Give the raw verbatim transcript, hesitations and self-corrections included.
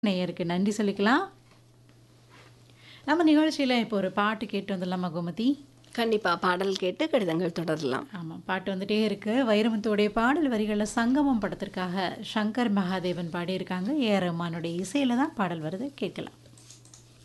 நேயருக்கு நன்றி சொல்லிக்கலாம். நம்ம நிகழ்ச்சியில இப்போ ஒரு பாட்டு கேட்டு வந்துடலாமா கோமதி? கண்டிப்பா. பாடல் கேட்டு கடிதங்கள் தொடரலாம். ஆமா. பாட்டு வந்துட்டே இருக்கு. வைரமுத்துவுடைய பாடல் வரிகள்ல சங்கமம் படத்திற்காக சங்கர் மகாதேவன் பாடியிருக்காங்க. ஏ ஆர் ரஹ்மானுடைய இசையில தான் பாடல் வருது. கேட்கலாம்.